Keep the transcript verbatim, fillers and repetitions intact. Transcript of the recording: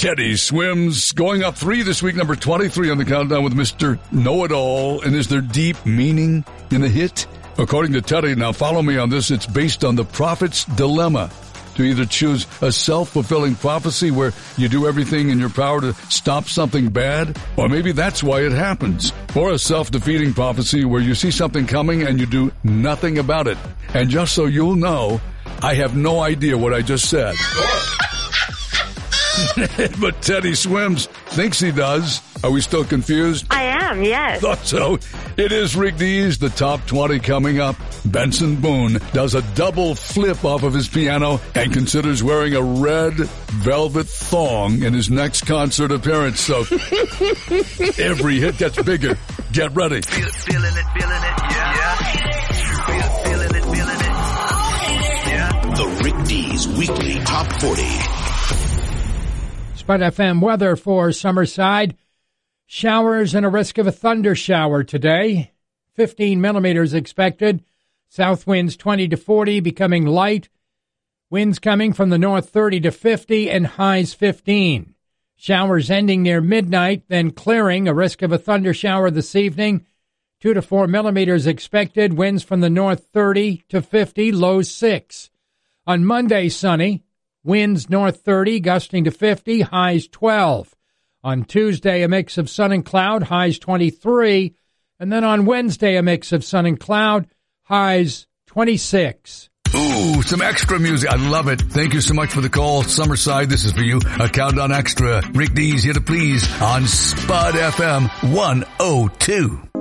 Teddy Swims going up three this week, number twenty-three on the countdown with Mister Know-It-All. And is there deep meaning in the hit? According to Teddy, now follow me on this, it's based on the prophet's dilemma. To either choose a self-fulfilling prophecy where you do everything in your power to stop something bad, or maybe that's why it happens, or a self-defeating prophecy where you see something coming and you do nothing about it. And just so you'll know, I have no idea what I just said. But Teddy Swims thinks he does. Are we still confused? I am, yes. Thought so. It is Rick Dees, the top twenty coming up. Benson Boone does a double flip off of his piano and considers wearing a red velvet thong in his next concert appearance. So every hit gets bigger. Get ready. Feel, feeling it, feeling it, yeah. yeah. Feel, feeling it, feeling it, yeah. The Rick Dees Weekly Top forty. Spud F M weather for Summerside. Showers and a risk of a thunder shower today. fifteen millimeters expected. South winds twenty to forty, becoming light. Winds coming from the north thirty to fifty and highs fifteen. Showers ending near midnight, then clearing. A risk of a thunder shower this evening. two to four millimeters expected. Winds from the north thirty to fifty, lows six. On Monday, sunny. Winds north thirty, gusting to fifty, highs twelve. On Tuesday, a mix of sun and cloud, highs twenty-three. And then on Wednesday, a mix of sun and cloud, highs twenty-six. Ooh, some extra music. I love it. Thank you so much for the call. Summerside, this is for you. A Countdown Extra. Rick Dees here to please on Spud F M one oh two.